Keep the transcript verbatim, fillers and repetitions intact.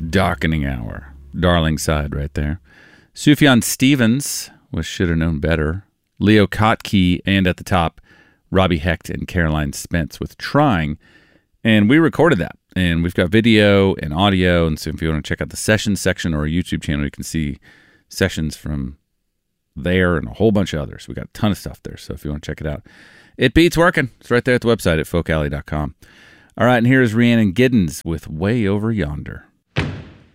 Darkening Hour. Darling side right there. Sufjan Stevens was Should Have Known Better. Leo Kottke, and at the top, Robbie Hecht and Caroline Spence with Trying. And we recorded that. And we've got video and audio. And so if you want to check out the sessions section or our YouTube channel, you can see sessions from there and a whole bunch of others. We got a ton of stuff there. So if you want to check it out, it beats working. It's right there at the website at folk alley dot com. All right, and here's Rhiannon Giddens with Way Over Yonder.